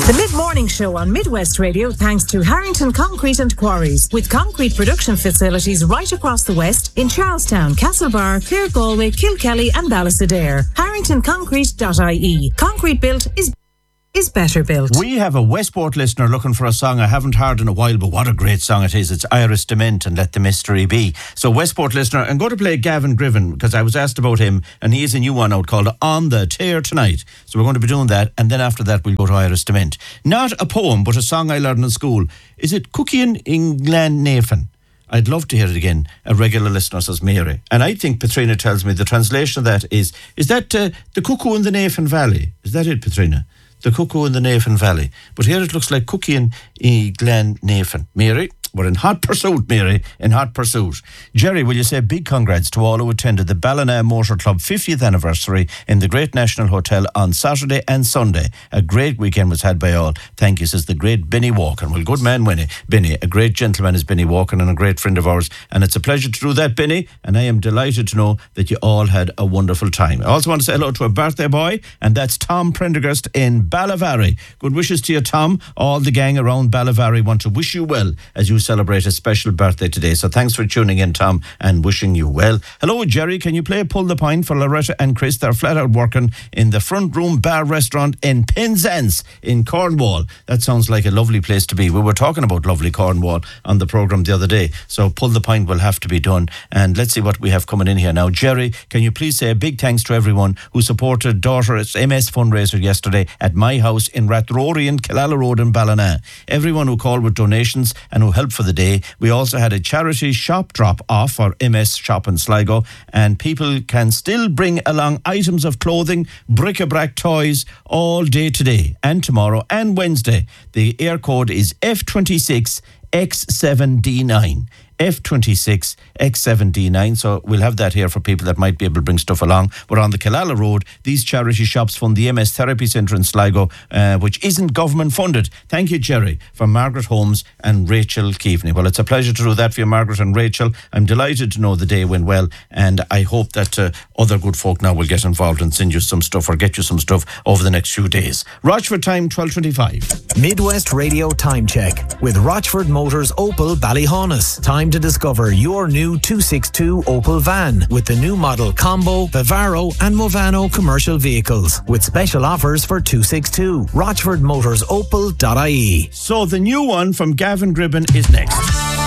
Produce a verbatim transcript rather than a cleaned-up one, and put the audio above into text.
The mid-morning show on Midwest Radio thanks to Harrington Concrete and Quarries, with concrete production facilities right across the West in Charlestown, Castlebar, Clare Galway, Kilkelly and Ballysadare. harrington concrete dot I E. Concrete built is is better built. We have a Westport listener looking for a song I haven't heard in a while, but what a great song it is. It's Iris Dement and Let the Mystery Be. So Westport listener, I'm going to play Gavin Griven because I was asked about him and he has a new one out called On the Tear Tonight. So we're going to be doing that, and then after that we'll go to Iris Dement. Not a poem, but a song I learned in school. Is it Cooking in Glen-Nathan? I'd love to hear it again. A regular listener, says Mary. And I think Petrina tells me the translation of that is, is that uh, the Cuckoo in the Nathan Valley? Is that it, Petrina? The Cuckoo in the Nathan Valley. But here it looks like Cooking in Glen-Nathan. Mary, we're in hot pursuit, Mary, in hot pursuit. Jerry, will you say big congrats to all who attended the Ballina Motor Club fiftieth anniversary in the Great National Hotel on Saturday and Sunday. A great weekend was had by all. Thank you, says the great Benny Walken. Well, good man, Winnie. Benny, a great gentleman is Benny Walken and a great friend of ours. And it's a pleasure to do that, Benny. And I am delighted to know that you all had a wonderful time. I also want to say hello to a birthday boy, and that's Tom Prendergast in Ballavary. Good wishes to you, Tom. All the gang around Ballavary want to wish you well as you celebrate a special birthday today. So thanks for tuning in, Tom, and wishing you well. Hello, Jerry. Can you play Pull the Pint for Loretta and Chris? They're flat out working in the Front Room Bar Restaurant in Penzance in Cornwall. That sounds like a lovely place to be. We were talking about lovely Cornwall on the programme the other day. So Pull the Pint will have to be done. And let's see what we have coming in here now. Jerry, can you please say a big thanks to everyone who supported Daughter's M S fundraiser yesterday at my house in Rathrory and Killala Road in Ballina. Everyone who called with donations and who helped for the day. We also had a charity shop drop off for M S Shop in Sligo, and people can still bring along items of clothing, bric-a-brac toys all day today and tomorrow and Wednesday. The air code is F twenty-six X seven D nine. F twenty-six X seven D nine. So we'll have that here for people that might be able to bring stuff along. We're on the Killala Road. These charity shops fund the M S Therapy Centre in Sligo, uh, which isn't government funded. Thank you, Jerry, from Margaret Holmes and Rachel Keaveney. Well, it's a pleasure to do that for you, Margaret and Rachel. I'm delighted to know the day went well, and I hope that uh, other good folk now will get involved and send you some stuff or get you some stuff over the next few days. Rochford time, twelve twenty-five. Midwest Radio Time Check with Rochford Motors Opel Ballyhonus. Time to discover your new two sixty-two Opel van with the new model Combo, Vivaro and Movano commercial vehicles with special offers for two sixty-two. rochford motors opel dot I E. So the new one from Gavin Griben is next.